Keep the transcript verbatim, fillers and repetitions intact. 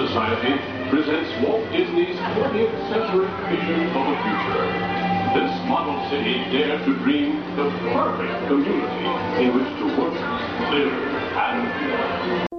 Society presents Walt Disney's twentieth century vision for the future. This model city dared to dream the perfect community in which to work, live, and play.